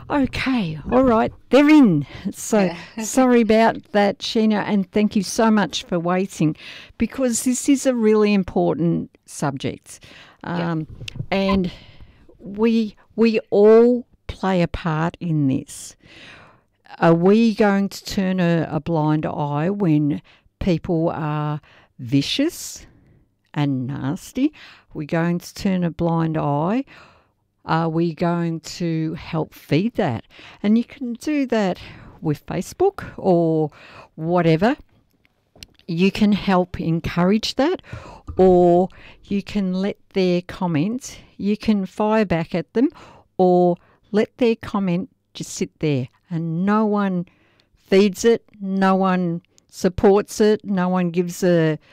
Okay, all right, they're in. So Yeah. sorry about that, Sheena, and thank you so much for waiting because this is a really important subject. Yeah. Um, and we all play a part in this. Are we going to turn a blind eye when people are vicious and nasty? Are we going to turn a blind eye? Are we going to help feed that? And you can do that with Facebook or whatever. You can help encourage that, or you can let their comment, you can fire back at them, or let their comment just sit there and no one feeds it, no one supports it, no one gives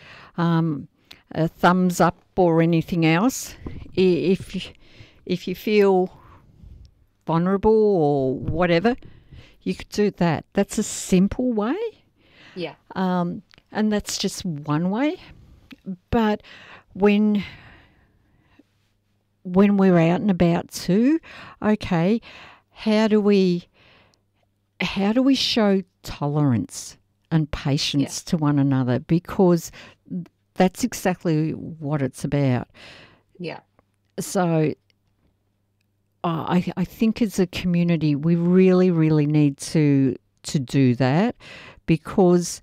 a thumbs up or anything else. If you feel vulnerable or whatever, you could do that. That's a simple way, Yeah. um, and that's just one way. But when when we're out and about too, okay, how do we how do we show tolerance and Yeah. patience to one another? Because that's exactly what it's about. Yeah. So I think as a community, we really, really need to do that because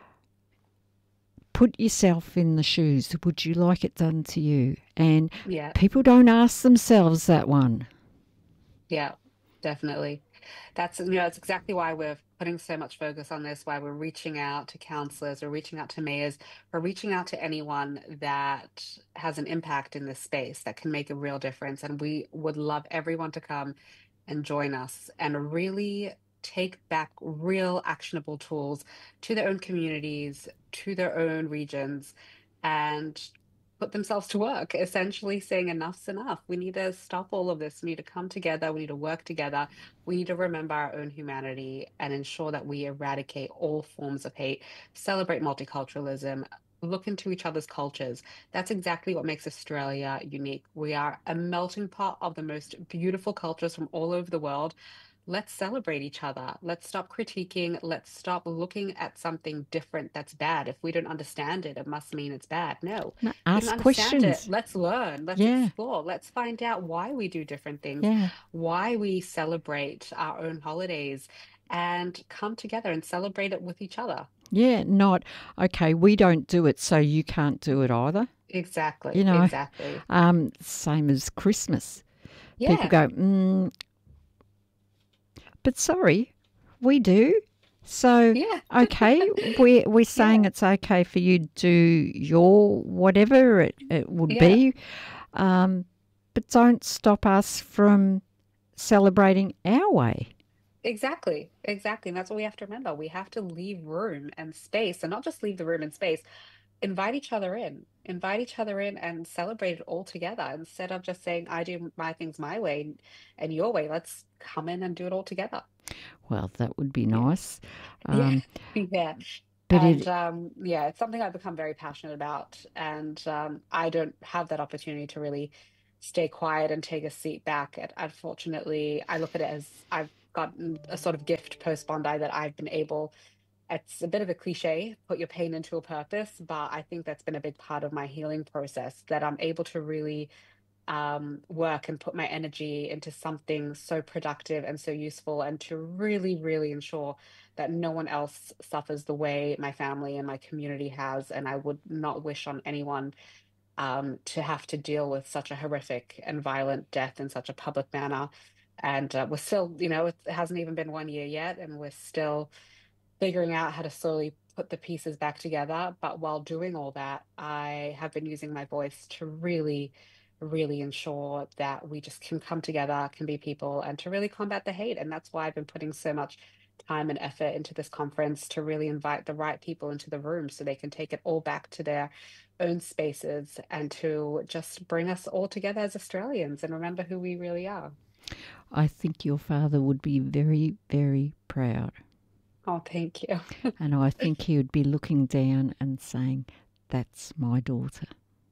put yourself in the shoes. Would you like it done to you? And Yeah. people don't ask themselves that one. Yeah. Definitely. That's exactly why we're putting so much focus on this, why we're reaching out to counselors, we're reaching out to mayors, we're reaching out to anyone that has an impact in this space that can make a real difference. And we would love everyone to come and join us and really take back real actionable tools to their own communities, to their own regions, and put themselves to work, essentially saying enough's enough. We need to stop all of this. We need to come together. We need to work together. We need to remember our own humanity and ensure that we eradicate all forms of hate, celebrate multiculturalism, look into each other's cultures. That's exactly what makes Australia unique. We are a melting pot of the most beautiful cultures from all over the world. Let's celebrate each other. Let's stop critiquing. Let's stop looking at something different that's bad. If we don't understand it, it must mean it's bad. No, No, we don't ask understand it. questions. Let's learn. Let's Yeah, explore. Let's find out why we do different things, yeah, why we celebrate our own holidays, and come together and celebrate it with each other. yeah. Not okay. We don't do it, so you can't do it either. You Exactly. know, Exactly. same as Christmas. People Yeah. go, but sorry, we do. So, Yeah. okay, we're saying Yeah. it's okay for you to do your whatever it would Yeah. be, um, but don't stop us from celebrating our way. Exactly, exactly. And that's what we have to remember. We have to leave room and space, and not just leave the room and space, invite each other in and celebrate it all together instead of just saying, I do my things my way and your way. Let's come in and do it all together. Well, that would be Yeah. nice. Yeah. Um, Yeah. but And it, yeah, it's something I've become very passionate about. And I don't have that opportunity to really stay quiet and take a seat back. And unfortunately, I look at it as I've gotten a sort of gift post Bondi that I've been able, it's a bit of a cliche, put your pain into a purpose, but I think that's been a big part of my healing process that I'm able to really work and put my energy into something so productive and so useful, and to really, really ensure that no one else suffers the way my family and my community has. And I would not wish on anyone to have to deal with such a horrific and violent death in such a public manner. And we're still, it hasn't even been 1 year yet, and we're still figuring out how to slowly put the pieces back together. But while doing all that, I have been using my voice to really, really ensure that we just can come together, can be people, and to really combat the hate. And that's why I've been putting so much time and effort into this conference to really invite the right people into the room so they can take it all back to their own spaces and to just bring us all together as Australians and remember who we really are. I think your father would be very, very proud. Oh, thank you. And I think he would be looking down and saying, that's my daughter.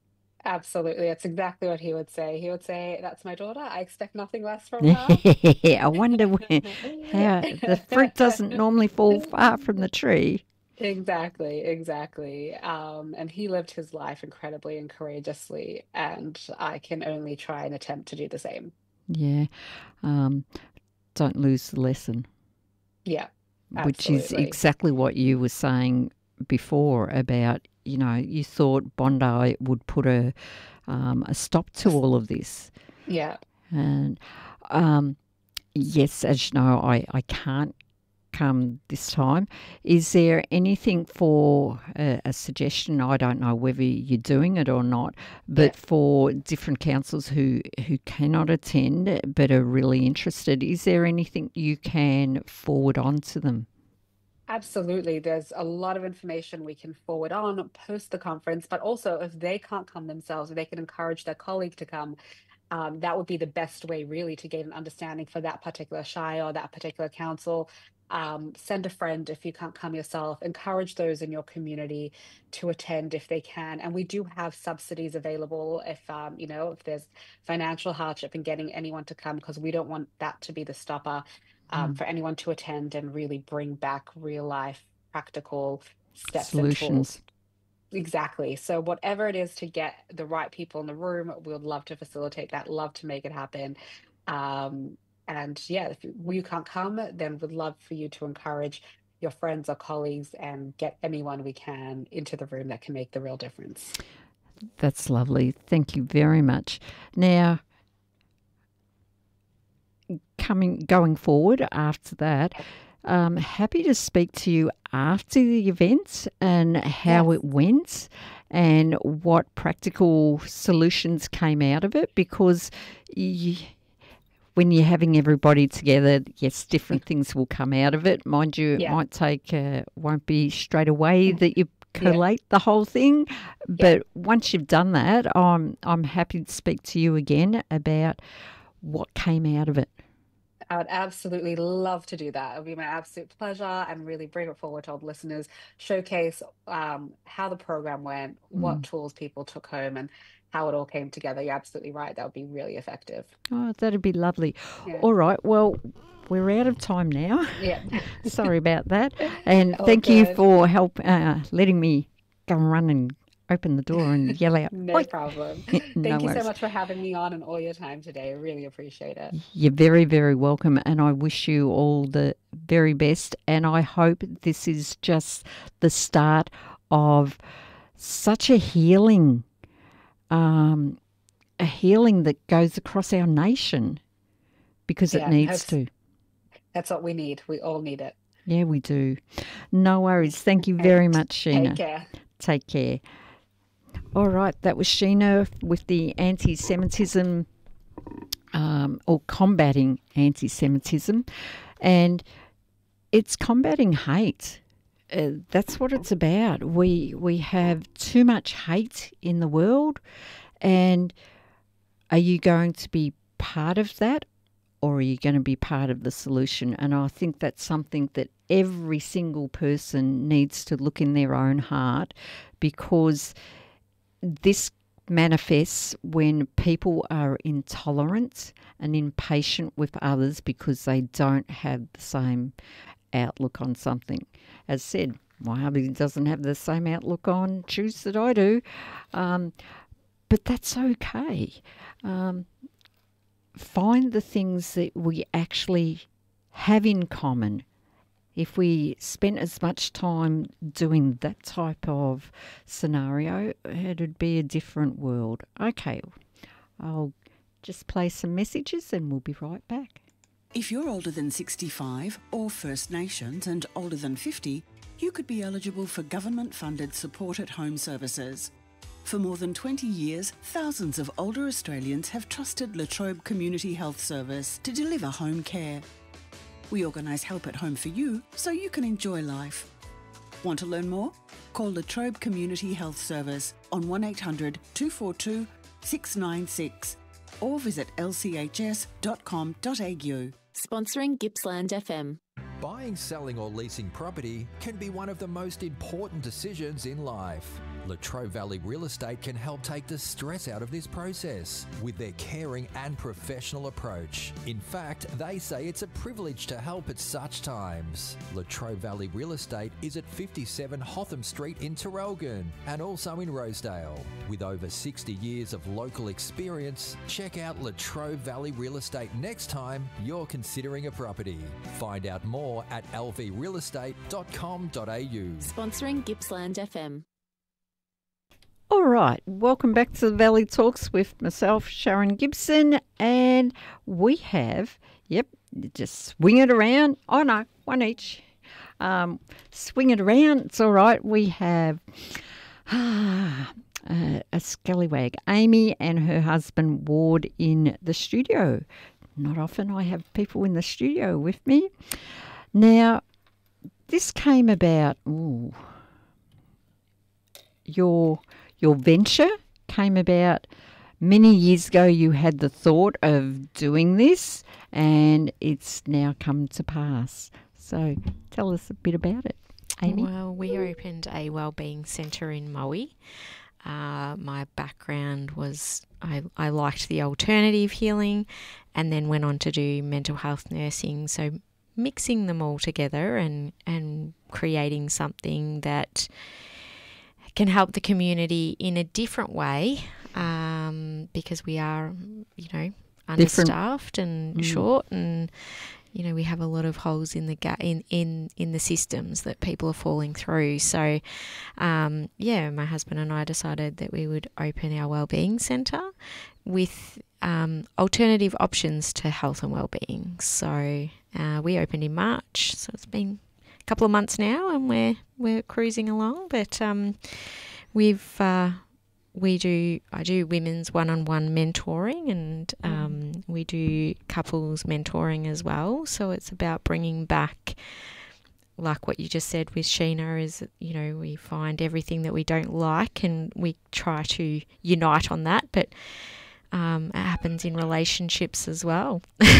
Absolutely. That's exactly what he would say. He would say, "That's my daughter. I expect nothing less from her." I wonder how the fruit doesn't normally fall far from the tree. Exactly, exactly. And he lived his life incredibly and courageously, and I can only try and attempt to do the same. Yeah, um, don't lose the lesson, Yeah, which is absolutely. exactly what you were saying before about, you thought Bondi would put a stop to all of this. Yeah. And um, yes, as you know, I can't come this time. Is there anything for a suggestion? I don't know whether you're doing it or not, Yeah. but for different councils who cannot attend but are really interested, is there anything you can forward on to them? Absolutely. There's a lot of information we can forward on post the conference, but also if they can't come themselves, they can encourage their colleague to come. That would be the best way, really, to gain an understanding for that particular shire or that particular council. Send a friend if you can't come yourself. Encourage those in your community to attend if they can. And we do have subsidies available if if there's financial hardship in getting anyone to come, because we don't want that to be the stopper Mm. for anyone to attend and really bring back real life practical steps and tools. Solutions. Exactly. So whatever it is to get the right people in the room, we would love to facilitate that, love to make it happen. Um, and yeah, if you can't come, then we'd love for you to encourage your friends or colleagues and get anyone we can into the room that can make the real difference. That's lovely. Thank you very much. Now, going forward after that, happy to speak to you after the event and how Yes. it went and what practical solutions came out of it because you, when you're having everybody together, yes, different things will come out of it. Mind you, it Yeah. might take, won't be straight away that you Yeah. collate the whole thing. Yeah. But once you've done that, I'm happy to speak to you again about what came out of it. I would absolutely love to do that. It would be my absolute pleasure and really bring it forward to all the listeners, showcase how the program went, what Mm. tools people took home, and how it all came together. You're absolutely right. That would be really effective. Oh, that'd be lovely. Yeah. All right. Well, we're out of time now. Yeah. Sorry about that. And All thank you good. for letting me go and run and open the door and yell out, No "Oi!" problem. No Thank you so worries. much for having me on and all your time today. I really appreciate it. You're very, very welcome. And I wish you all the very best. And I hope this is just the start of such um, a healing that goes across our nation because it Yeah, needs that's to. that's what we need. We all need it. Yeah, we do. No worries. Thank you Okay. very much, Take Sheena. care. Take care. All right, that was Sheena with the anti Semitism or combating anti Semitism. And it's combating hate. That's what it's about. We have too much hate in the world. And are you going to be part of that? Or are you going to be part of the solution? And I think that's something that every single person needs to look in their own heart because this manifests when people are intolerant and impatient with others because they don't have the same outlook on something. As said, my hubby doesn't have the same outlook on Jews that I do, um, but that's okay. Um, find the things that we actually have in common. If we spent as much time doing that type of scenario, it'd be a different world. Okay, I'll just play some messages and we'll be right back. If you're older than 65 or First Nations and older than 50, you could be eligible for government-funded support at home services. For more than 20 years, thousands of older Australians have trusted La Trobe Community Health Service to deliver home care. We organise help at home for you so you can enjoy life. Want to learn more? Call La Trobe Community Health Service on 1800 242 696 or visit lchs.com.au. Sponsoring Gippsland FM. Buying, selling or leasing property can be one of the most important decisions in life. Latrobe Valley Real Estate can help take the stress out of this process with their caring and professional approach. In fact, they say it's a privilege to help at such times. Latrobe Valley Real Estate is at 57 Hotham Street in Terrelgan and also in Rosedale. With over 60 years of local experience, check out Latrobe Valley Real Estate next time you're considering a property. Find out more at lvrealestate.com.au. Sponsoring Gippsland FM. All right, welcome back to the Valley Talks with myself, Sharon Gibson, and we have, just swing it around. Oh no, one each. Swing it around, it's all right. We have a scallywag, Amy and her husband Ward in the studio. Not often I have people in the studio with me. Now, this came about, your venture came about many years ago. You had the thought of doing this and it's now come to pass. So tell us a bit about it, Amy. Well, we opened a wellbeing centre in Moe. My background was I liked the alternative healing and then went on to do mental health nursing. So mixing them all together and creating something that can help the community in a different way, because we are, understaffed and short, and we have a lot of holes in the in the systems that people are falling through. So, my husband and I decided that we would open our wellbeing centre with alternative options to health and wellbeing. So we opened in March, so it's been couple of months now and we're cruising along, but I do women's one-on-one mentoring and we do couples mentoring as well. So it's about bringing back, like what you just said with Sheena, is we find everything that we don't like and we try to unite on that, but it happens in relationships as well.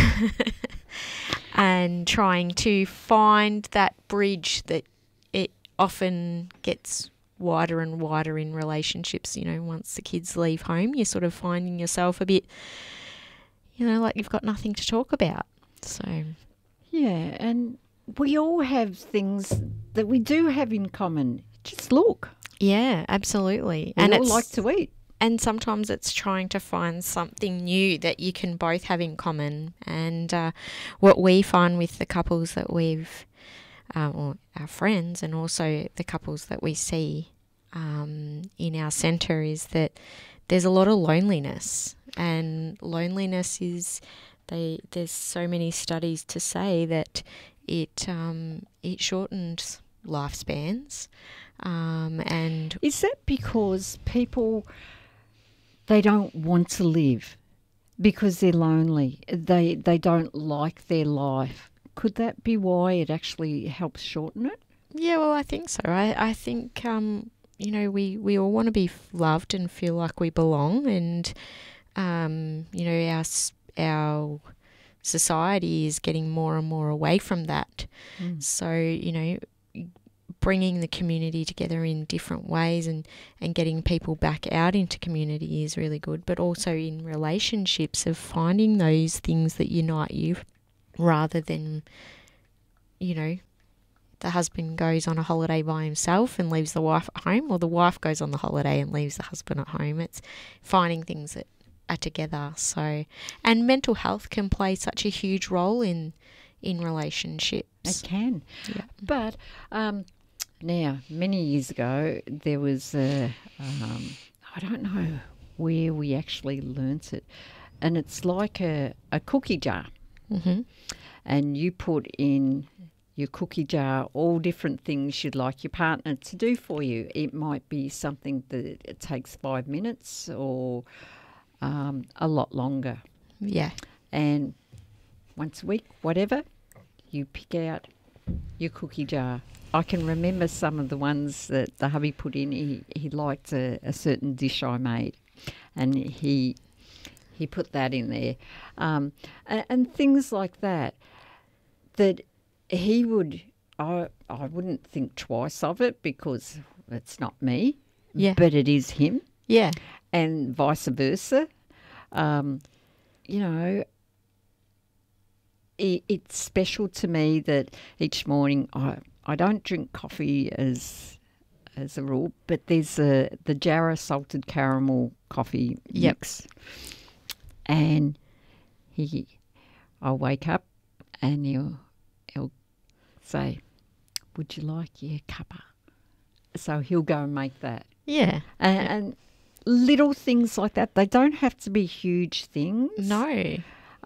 And trying to find that bridge that it often gets wider and wider in relationships. Once the kids leave home, you're sort of finding yourself a bit, like you've got nothing to talk about. So, yeah, and we all have things that we do have in common. Just look. Yeah, absolutely. We all like to eat. And sometimes it's trying to find something new that you can both have in common. And what we find with the couples that we've, or our friends, and also the couples that we see in our centre, is that there's a lot of loneliness. And loneliness is, there's so many studies to say that it shortens lifespans. And is that because people, they don't want to live because they're lonely? They don't like their life. Could that be why it actually helps shorten it? Yeah, well, I think so. I think, we all want to be loved and feel like we belong, and, our society is getting more and more away from that. So, bringing the community together in different ways and getting people back out into community is really good, but also in relationships of finding those things that unite you rather than, the husband goes on a holiday by himself and leaves the wife at home, or the wife goes on the holiday and leaves the husband at home. It's finding things that are together. So, and mental health can play such a huge role in relationships. It can. Yeah. But now, many years ago, there was I don't know where we actually learnt it, and it's like a cookie jar. Mm-hmm. And you put in your cookie jar all different things you'd like your partner to do for you. It might be something that it takes 5 minutes or a lot longer. Yeah. And once a week, whatever, you pick out your cookie jar. I can remember some of the ones that the hubby put in. He liked a certain dish I made, and he put that in there. And things like that he would, I wouldn't think twice of it because it's not me. Yeah. but it is him, Yeah. and vice versa. You know, it's special to me that each morning I don't drink coffee as a rule, but there's the Jarrah salted caramel coffee mix, and I'll wake up and he'll say, "Would you like your cuppa?" So he'll go and make that, Yeah. and little things like that. They don't have to be huge things. No.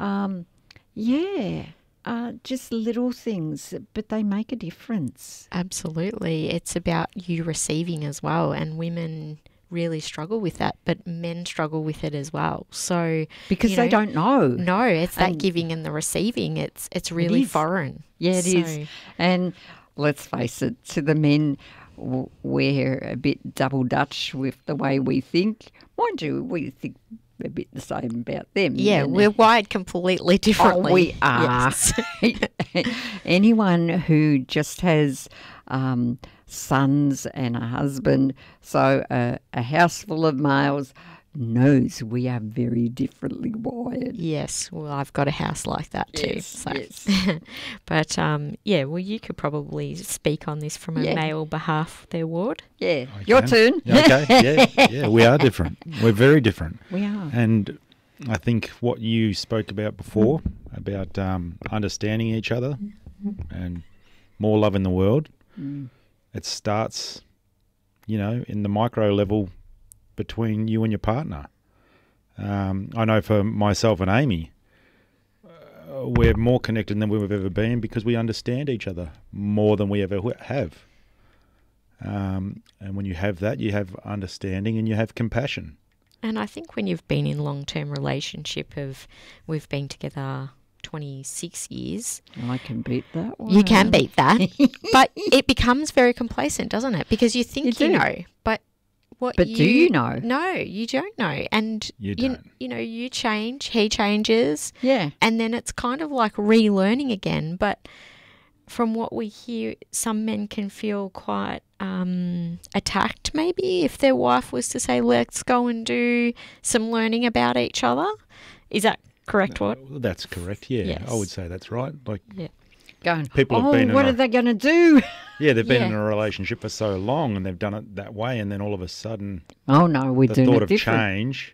Yeah, just little things, but they make a difference. Absolutely. It's about you receiving as well, and women really struggle with that, but men struggle with it as well. So Because you they know, don't know. No, it's that And- giving and the receiving. It's really is. foreign. Yeah, it is. So- And let's face it, to the men, we're a bit double Dutch with the way we think. Mind you, we think a bit the same about them. Yeah, And- we're wired completely differently. Oh, we are. Yes. Anyone who just has sons and a husband, so a house full of males, knows we are very differently wired. Yes, well, I've got a house like that too. Yes, So. yes. But yeah, well, you could probably speak on this from a Yeah. male behalf there, Ward. Yeah, I your can. turn. Yeah, okay, yeah, we are different. We're very different. We are. And I think what you spoke about before, about understanding each other and more love in the world, it starts, in the micro level between you and your partner. I know for myself and Amy, we're more connected than we've ever been because we understand each other more than we ever have. And when you have that, you have understanding and you have compassion. And I think when you've been in long-term relationship we've been together 26 years, I can beat that one. you can beat that. But it becomes very complacent, doesn't it? Because you think You you do. know, but what But do you know? No, you don't know. And You don't. you change, he changes, Yeah. and then it's kind of like relearning again. But from what we hear, some men can feel quite attacked maybe if their wife was to say, let's go and do some learning about each other. Is that correct, Ward? Well, that's correct, yeah. Yes. I would say that's right. Like, Going, People have been in what a- are they going to do? yeah, they've been in Yeah. a relationship for so long and they've done it that way, and then all of a sudden, Oh, no, we're the doing thought it of different. change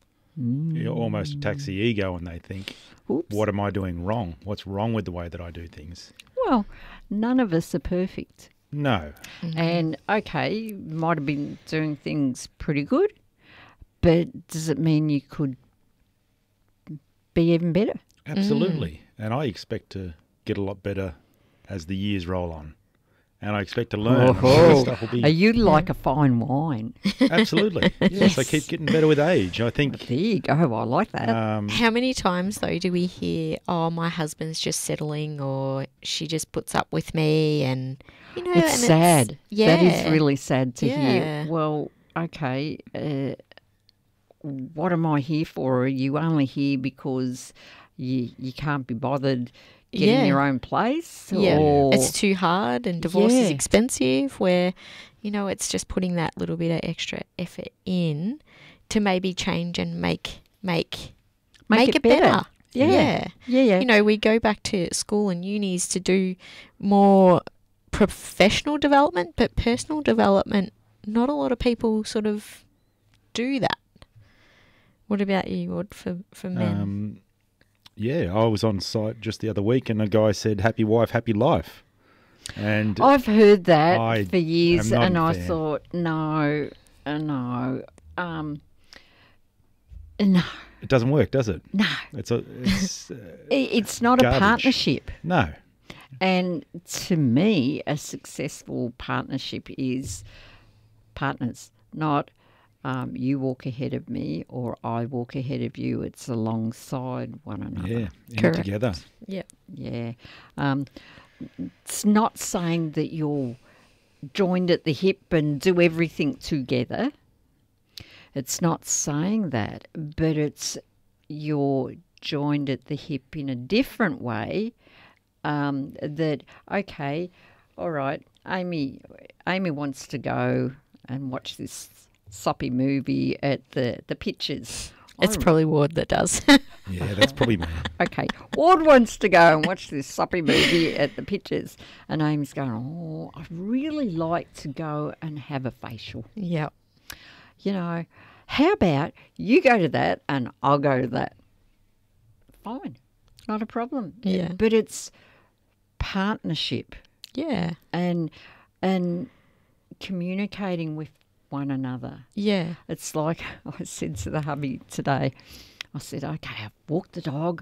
almost attacks the ego, and they think, Oops. what am I doing wrong? What's wrong with the way that I do things? Well, none of us are perfect. No. And, okay, you might have been doing things pretty good, but does it mean you could be even better? Absolutely. And I expect to get a lot better as the years roll on. And I expect to learn. Oh, Stuff will be, are you like a fine wine? absolutely. Yes, I keep getting better with age. I think There you go. I like that. How many times, though, do we hear, oh, my husband's just settling, or she just puts up with me, and, it's and sad. yeah. That is really sad to Yeah. hear. Well, okay, what am I here for? Are you only here because you can't be bothered getting Yeah. your own place? Yeah, Or, it's too hard, and divorce is Yeah. expensive, where, it's just putting that little bit of extra effort in to maybe change and make it better. Yeah. Yeah. We go back to school and unis to do more professional development, but personal development, not a lot of people sort of do that. What about you, Ward, for men? yeah, I was on site just the other week and a guy said, happy wife, happy life. And I've heard that I for years, am not and a I fan. thought, no. No. it doesn't work, does it? No. It's It's not a garbage. partnership. no. And to me, a successful partnership is partners, not you walk ahead of me or I walk ahead of you. It's alongside one another. Yeah, in Correct. together. Yeah. Yeah. It's not saying that you're joined at the hip and do everything together. It's not saying that, but it's you're joined at the hip in a different way. That, okay, all right, Amy wants to go and watch this soppy movie at the pictures. It's probably Ward that does. Yeah, that's probably me. Okay, Ward wants to go and watch this soppy movie at the pictures, and Amy's going, oh, I'd really like to go and have a facial. Yep. You know, how about you go to that and I'll go to that? Fine, not a problem. Yeah. But it's partnership Yeah. and communicating with one another. Yeah. It's like I said to the hubby today, I said, okay, I've walked the dog.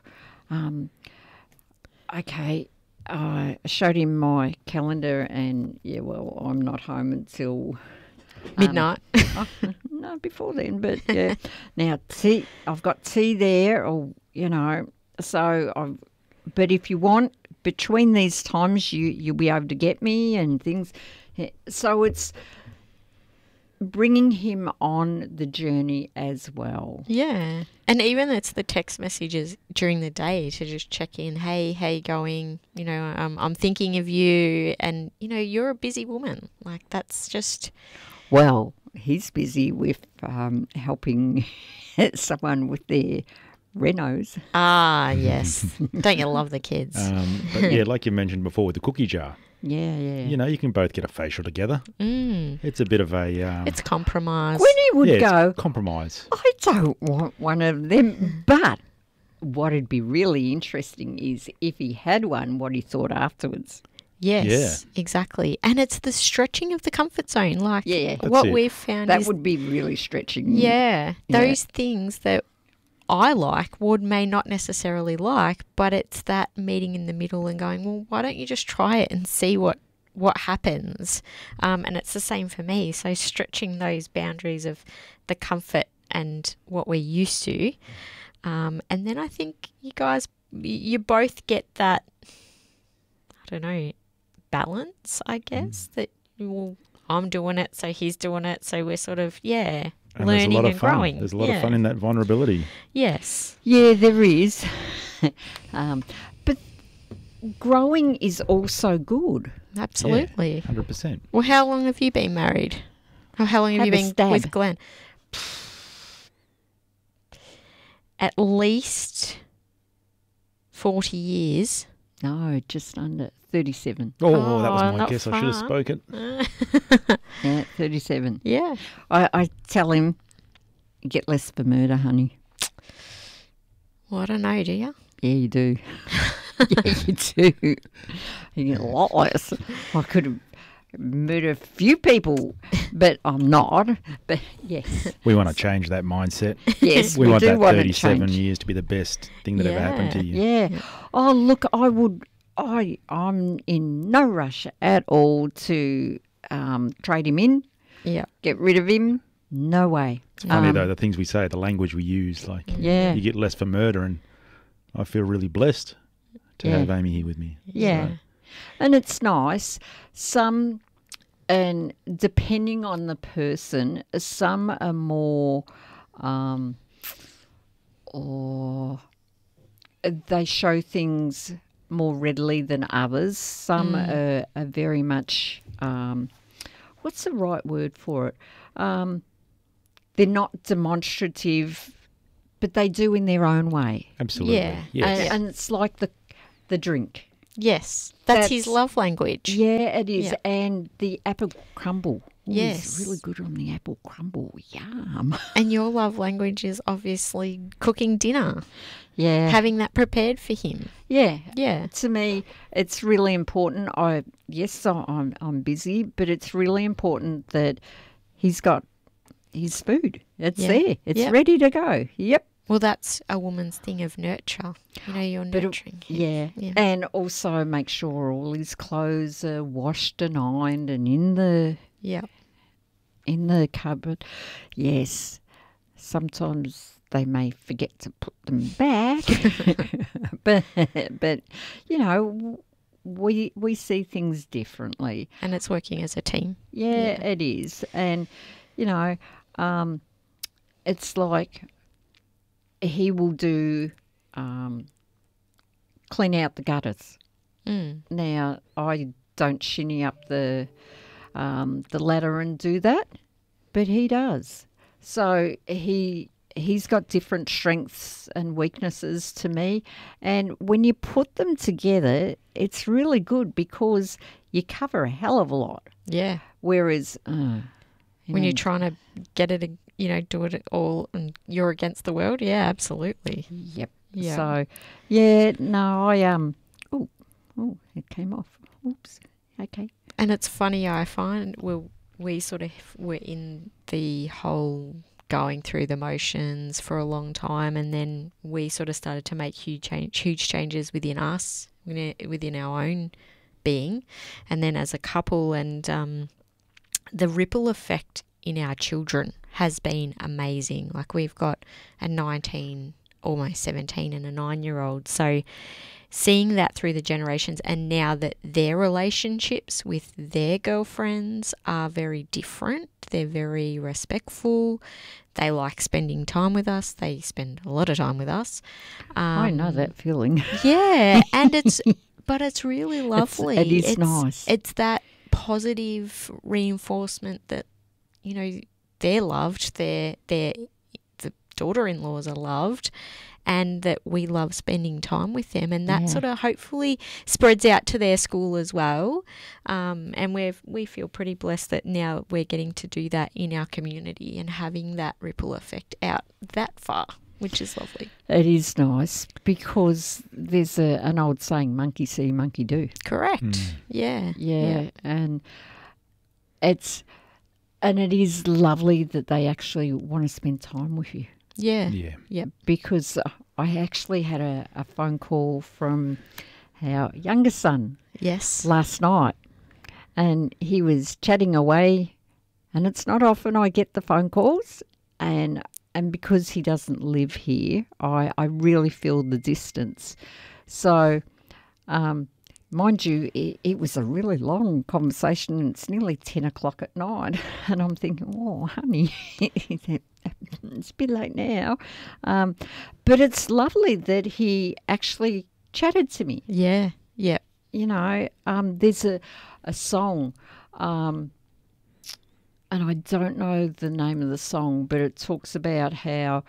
Okay, I showed him my calendar and, yeah, well, I'm not home until... Midnight. No, before then, but yeah. Now, tea, I've got tea there, or, you know, so but if you want, between these times, you'll be able to get me and things. Yeah, so it's bringing him on the journey as well. Yeah. And even it's the text messages during the day to just check in. Hey, how you going? You know, I'm thinking of you. And, you know, you're a busy woman. Like, that's just... Well, he's busy with helping someone with their renos. Ah, yes. Don't you love the kids? But yeah, like you mentioned before with the cookie jar, Yeah, yeah. you know, you can both get a facial together. Mm. It's a bit of a... It's compromise. Quinny would yeah, go, it's compromise. I don't want one of them. But what'd be really interesting is if he had one, what he thought afterwards. Yes, exactly. And it's the stretching of the comfort zone. Like Yeah, That's what it. we've found That is, would be really stretching. yeah, Yeah. those things that I like, Ward may not necessarily like, but it's that meeting in the middle and going, well, why don't you just try it and see what happens? And it's the same for me. So stretching those boundaries of the comfort and what we're used to. And then I think you both get that, I don't know, balance, I guess, that, well, I'm doing it, so he's doing it, so we're sort of, And learning there's a lot of and fun. growing. There's a lot of fun in that vulnerability. Yes. Yeah, there is. But growing is also good. Absolutely. 100%. Well, how long have you been married? Or how long have you Have a been stab. with Glenn? At least 40 years. No, just under 37. Oh, that was my not guess. I should have far. spoken. Yeah, 37. Yeah. I tell him, get less for murder, honey. Well, I don't know, do you? Yeah, you do. Yeah, you do. You get a lot less. I could have murdered a few people, but I'm not. But yes, We want to change that mindset. yes, We want do that want to 37 change. years to be the best thing that ever happened to you. Yeah. Oh, look, I'm in no rush at all to trade him in, Yeah. get rid of him. No way. It's funny, though, the things we say, the language we use. Like, Yeah. you get less for murder, and I feel really blessed to Yeah. have Amy here with me. Yeah. And it's nice. And depending on the person, some are more, or they show things more readily than others. Some are very much, what's the right word for it? They're not demonstrative, but they do in their own way. Absolutely. Yeah. Yes. And it's like the drink. Yes. That's his That's- love language. Yeah, it is. Yeah. And the apple crumble. Ooh, Yes. he's really good on the apple crumble. Yum. And your love language is obviously cooking dinner, Yeah. having that prepared for him. Yeah. Yeah. To me, it's really important. I'm busy, but it's really important that he's got his food. It's Yeah. there. It's Yeah. ready to go. Yep. Well, that's a woman's thing of nurture. You know, you're But nurturing. him. Yeah. Yeah. And also make sure all his clothes are washed and ironed and in the cupboard. Yes. Sometimes they may forget to put them back. but you know, we see things differently. And it's working as a team. Yeah, it is. And you know, it's like he will do clean out the gutters. Mm. Now, I don't shinny up the ladder and do that. but he does. So he's got different strengths and weaknesses to me, and when you put them together, it's really good because you cover a hell of a lot. Yeah. Whereas When you're trying to get it, do it all and you're against the world. Yeah, absolutely. Yep. Yeah. So, no, it came off. Oops. Okay. And it's funny, I find we sort of were in the whole going through the motions for a long time, and then we sort of started to make huge changes within us, within our own being, and then as a couple, and the ripple effect in our children has been amazing. Like we've got a 19, almost 17 and a 9-year-old. So seeing that through the generations, and now that their relationships with their girlfriends are very different, they're very respectful, they like spending time with us, they spend a lot of time with us. I know that feeling. Yeah, and it's really lovely. It is nice. It's that positive reinforcement that, they're loved, the daughter-in-laws are loved, and that we love spending time with them, and that sort of hopefully spreads out to their school as well. And we feel pretty blessed that now we're getting to do that in our community and having that ripple effect out that far, which is lovely. It is nice because there's an old saying, monkey see, monkey do. Correct. Yeah. And it is lovely that they actually want to spend time with you. Yeah. Yeah. Because I actually had a phone call from our youngest son last night, and he was chatting away, and it's not often I get the phone calls, and because he doesn't live here, I really feel the distance. So, mind you, it was a really long conversation, and it's nearly 10 o'clock at night, and I'm thinking, oh, honey, it's a bit late now. But it's lovely that he actually chatted to me. Yeah. There's a song, and I don't know the name of the song, but it talks about how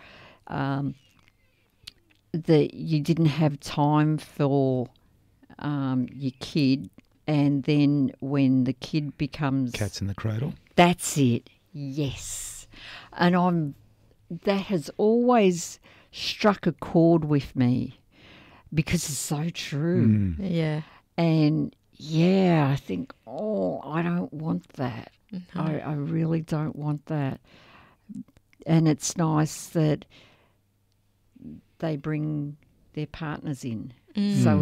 that you didn't have time for your kid, and then when the kid becomes... Cats in the Cradle. That's it, yes. And that has always struck a chord with me because it's so true. Yeah. And, I think, I don't want that. Mm-hmm. I really don't want that. And it's nice that they bring their partners in. So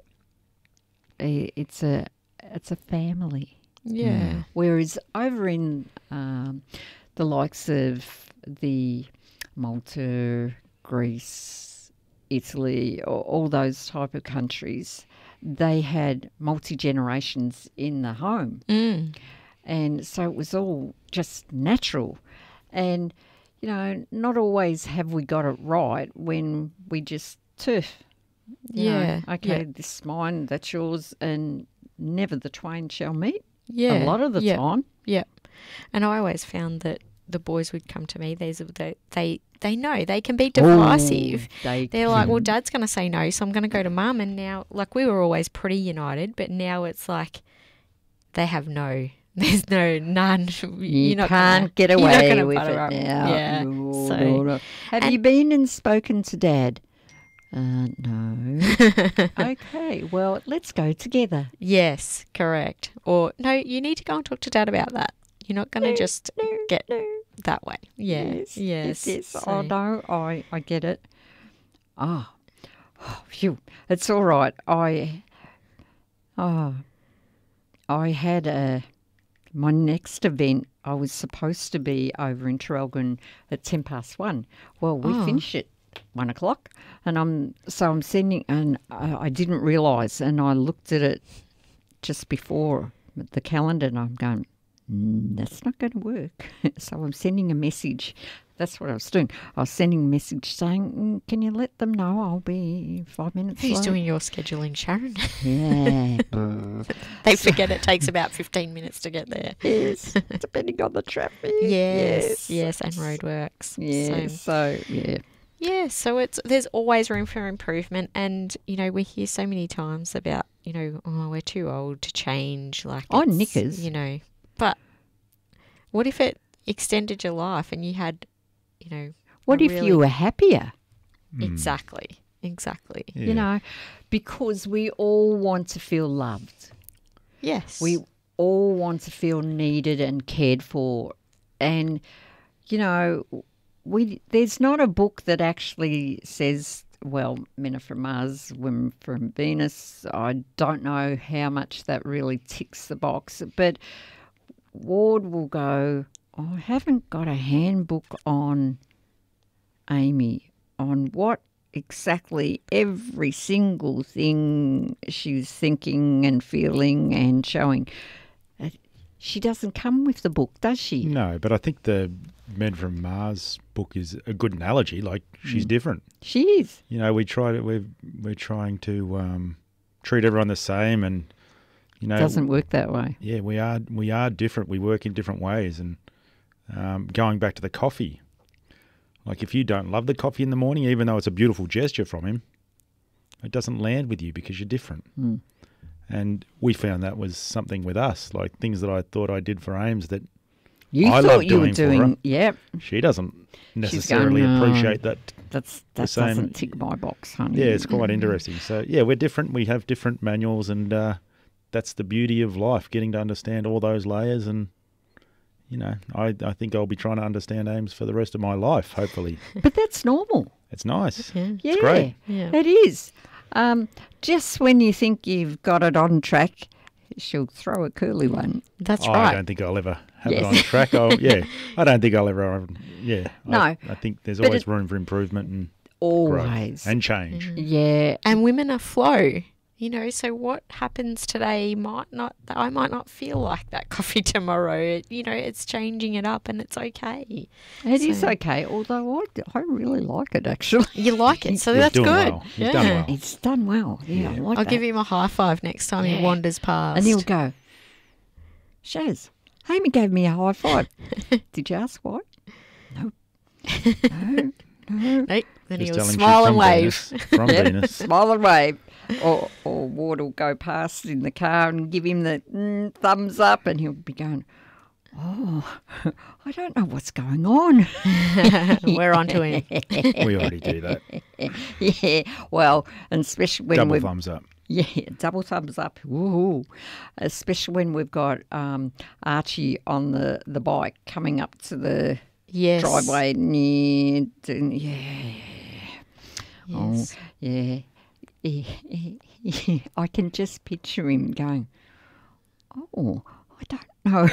it's a family. Yeah. Whereas over in the likes of the Malta, Greece, Italy, all those type of countries, they had multi-generations in the home. And so it was all just natural. And, not always have we got it right when we just turf. Okay, this is mine, that's yours, and never the twain shall meet. Yeah. A lot of the time. Yeah. And I always found that the boys would come to me. They know they can be divisive. They're like, well, Dad's going to say no, so I'm going to go to Mum. And now, like, we were always pretty united, but now it's like they have there's none. You can't get away with it now. Yeah. No. Have you been and spoken to Dad? No. Okay, well, let's go together. Yes, correct. Or, no, you need to go and talk to Dad about that. You're not going to just get that way. Yeah. Yes. So. Oh, no, I get it. Phew. It's all right. I had my next event. I was supposed to be over in Traralgon at 1:10. Well, we finished it 1 o'clock, and I'm sending, and I didn't realise, and I looked at it just before the calendar, and I'm going, that's not going to work. So I'm sending a message That's what I was doing. I was sending a message saying, can you let them know I'll be 5 minutes Who's late? doing your scheduling, Sharon? Yeah. They forget it takes about 15 minutes to get there. Yes, depending on the traffic. Yes, and roadworks. Yeah, so yeah. Yeah, so there's always room for improvement, and we hear so many times about we're too old to change, like On knickers. But what if it extended your life and you had What if you were happier? Exactly. Yeah. Because we all want to feel loved. Yes. We all want to feel needed and cared for. And, there's not a book that actually says, well, men are from Mars, women from Venus. I don't know how much that really ticks the box. But Ward will go, I haven't got a handbook on Amy, on what exactly every single thing she's thinking and feeling and showing. She doesn't come with the book, does she? No, but I think the Men from Mars book is a good analogy. Like, she's different. She is. We're trying to treat everyone the same, and Doesn't work that way. Yeah, we are different. We work in different ways, and going back to the coffee, like, if you don't love the coffee in the morning, even though it's a beautiful gesture from him, it doesn't land with you because you're different. And we found that was something with us, like things that I thought I did for Ames that You I thought love you were doing for her. Yep. She doesn't necessarily going, "No, appreciate that. That same- doesn't tick my box, honey. Yeah, it's quite interesting. So, yeah, we're different. We have different manuals, and that's the beauty of life, getting to understand all those layers. And, I think I'll be trying to understand Ames for the rest of my life, hopefully. But that's normal. It's nice. Yeah. Yeah, great. Yeah. it is. Just when you think you've got it on track, she'll throw a curly one. That's I right. don't think I'll ever have Yes. it on track. I don't think I'll ever. Yeah. No. I think there's But always room for improvement and Always. growth and change. Yeah. And women are flow. So what happens today I might not feel like that coffee tomorrow. It's changing it up, and it's okay. It is okay, although I really like it, actually. You like it, so He's that's doing good. well. He's done well. It's done well. Yeah, I like I'll that. give him a high five next time he Yeah. wanders past. And he'll go, Shaz, Amy gave me a high five. Did you ask why? No. No. Nope. Then Just he'll tell him she's smile and from wave. Venus, from Venus. Smile and wave. Or Ward will go past in the car and give him the thumbs up, and he'll be going, oh, I don't know what's going on. We're onto him. We already do that. Yeah, well, and especially when Double we've... thumbs up. Yeah, double thumbs up. Woohoo. Especially when we've got Archie on the bike coming up to the Yes. driveway near... Yeah. Oh, Yes. yeah. I can just picture him going, oh, I don't know.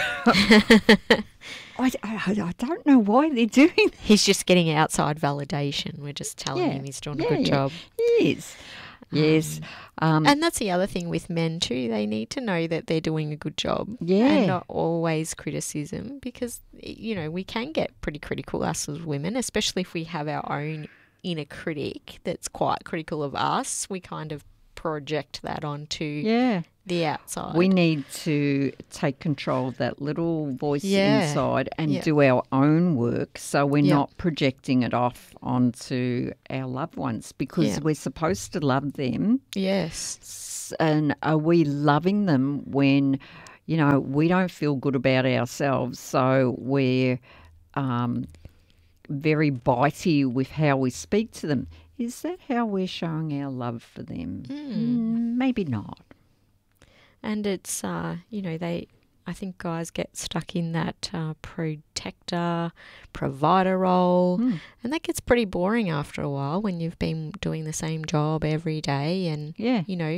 I don't know why they're doing that. He's just getting outside validation. We're just telling him he's doing a good job. Yes. Yes. And that's the other thing with men too. They need to know that they're doing a good job. Yeah. And not always criticism, because, we can get pretty critical, us as women, especially if we have our own inner critic that's quite critical of us. We kind of project that onto the outside. We need to take control of that little voice inside and do our own work, so we're not projecting it off onto our loved ones, because we're supposed to love them. Yes. And are we loving them when, we don't feel good about ourselves, so we're very bitey with how we speak to them? Is that how we're showing our love for them? Maybe not. And it's, I think guys get stuck in that protector, provider role, and that gets pretty boring after a while when you've been doing the same job every day, and,